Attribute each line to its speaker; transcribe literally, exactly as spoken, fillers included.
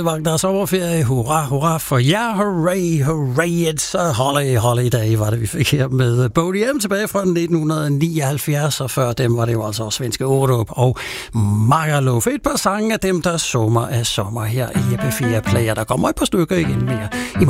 Speaker 1: Wagner sommerferie, hurra, hurra for jer, hooray, hooray, it's a holiday, holiday, var det vi fik her med Bodie M tilbage fra nitten nioghalvfjerds, og før dem var det jo altså svenske Orup og Magaluf. Et par sange af dem, der summer af sommer her i P fire Player. Der kommer et par stykker igen mere i